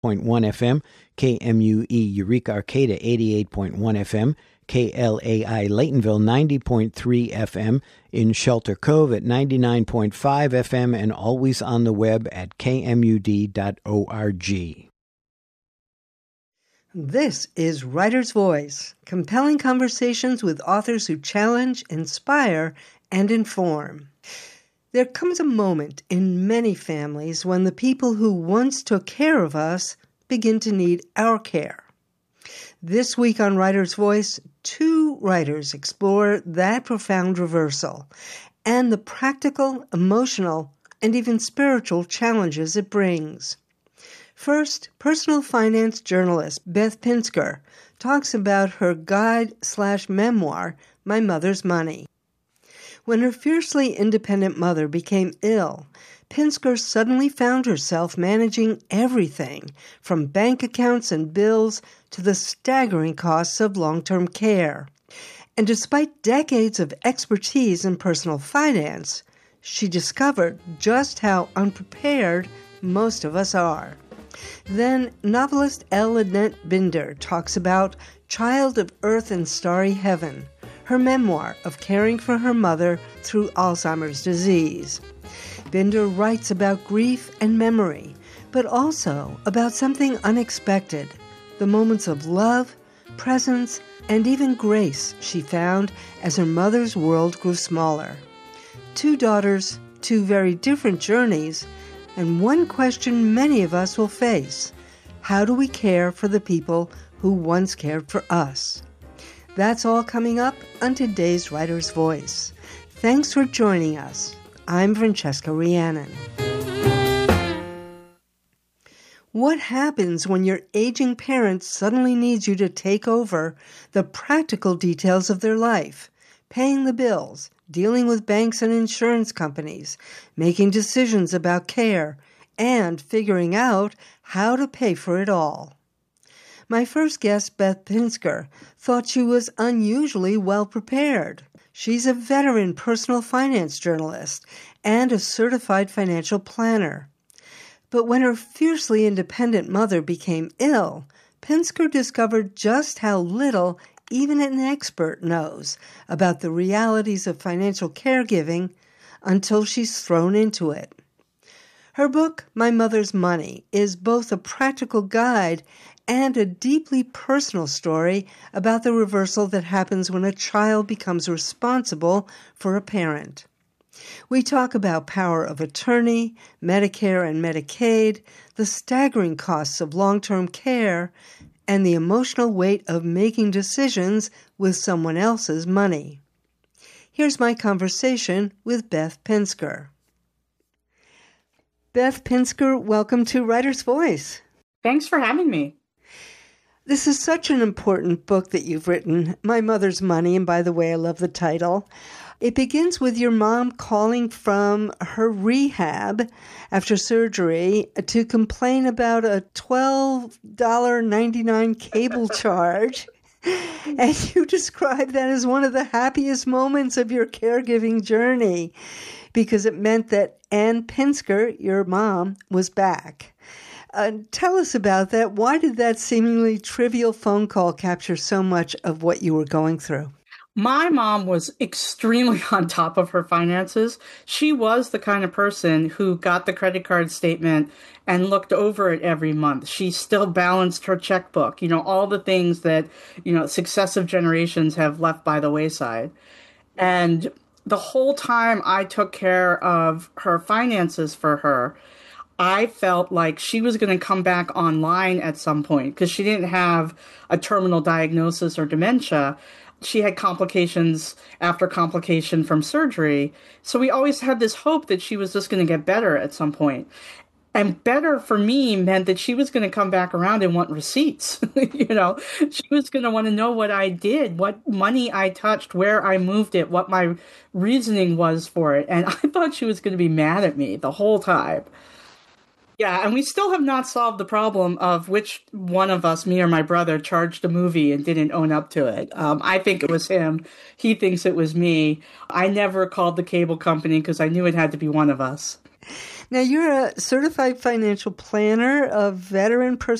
FM, KMUE Eureka Arcata 88.1 FM, KLAI Laytonville 90.3 FM, in Shelter Cove at 99.5 FM, and always on the web at kmud.org. This is Writer's Voice, compelling conversations with authors who challenge, inspire, and inform. There comes a moment in many families when the people who once took care of us begin to need our care. This week on Writer's Voice, two writers explore that profound reversal and the practical, emotional, and even spiritual challenges it brings. First, personal finance journalist Beth Pinsker talks about her guide/memoir, My Mother's Money. When her fiercely independent mother became ill, Pinsker suddenly found herself managing everything from bank accounts and bills to the staggering costs of long-term care. And despite decades of expertise in personal finance, she discovered just how unprepared most of us are. Then novelist L. Lynette Binder talks about Child of Earth and Starry Heaven, her memoir of caring for her mother through Alzheimer's disease. Binder writes about grief and memory, but also about something unexpected, the moments of love, presence, and even grace she found as her mother's world grew smaller. Two daughters, two very different journeys, and one question many of us will face: how do we care for the people who once cared for us? That's all coming up on today's Writer's Voice. Thanks for joining us. I'm Francesca Rhiannon. What happens when your aging parent suddenly needs you to take over the practical details of their life, paying the bills, dealing with banks and insurance companies, making decisions about care, and figuring out how to pay for it all? My first guest, Beth Pinsker, thought she was unusually well prepared. She's a veteran personal finance journalist and a certified financial planner. But when her fiercely independent mother became ill, Pinsker discovered just how little even an expert knows about the realities of financial caregiving until she's thrown into it. Her book, My Mother's Money, is both a practical guide and a deeply personal story about the reversal that happens when a child becomes responsible for a parent. We talk about power of attorney, Medicare and Medicaid, the staggering costs of long-term care, and the emotional weight of making decisions with someone else's money. Here's my conversation with Beth Pinsker. Beth Pinsker, welcome to Writer's Voice. Thanks for having me. This is such an important book that you've written, My Mother's Money, and by the way, I love the title. It begins with your mom calling from her rehab after surgery to complain about a $12.99 cable charge. And you describe that as one of the happiest moments of your caregiving journey because it meant that Ann Pinsker, your mom, was back. Tell us about that. Why did that seemingly trivial phone call capture so much of what you were going through? My mom was extremely on top of her finances. She was the kind of person who got the credit card statement and looked over it every month. She still balanced her checkbook, all the things that, successive generations have left by the wayside. And the whole time I took care of her finances for her, I felt like she was going to come back online at some point because she didn't have a terminal diagnosis or dementia. She had complications after complication from surgery. So we always had this hope that she was just going to get better at some point. And better for me meant that she was going to come back around and want receipts. She was going to want to know what I did, what money I touched, where I moved it, what my reasoning was for it. And I thought she was going to be mad at me the whole time. Yeah, and we still have not solved the problem of which one of us, me or my brother, charged a movie and didn't own up to it. I think it was him. He thinks it was me. I never called the cable company because I knew it had to be one of us. Now, you're a certified financial planner, a veteran